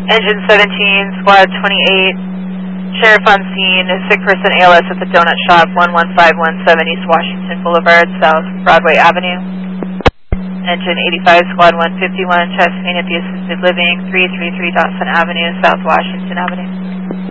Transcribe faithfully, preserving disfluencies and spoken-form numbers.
Engine seventeen, Squad twenty-eight, Sheriff on scene, sick person A L S at the Donut Shop, one one five one seven East Washington Boulevard, South Broadway Avenue. Engine eighty-five, Squad one fifty-one, chest pain at the Assisted Living, three thirty-three Dawson Avenue, South Washington Avenue.